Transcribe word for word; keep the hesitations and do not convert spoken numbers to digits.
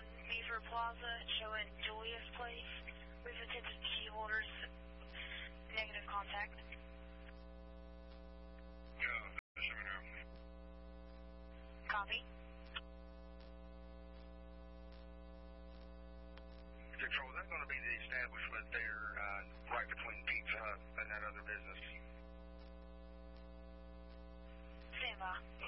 on Beaver Plaza showing Julius Place. We've attempted key holders, negative contact. Yeah, that's right now. Copy. Control, is that going to be the establishment there uh, right between Pizza Hut and that other business? Stand by.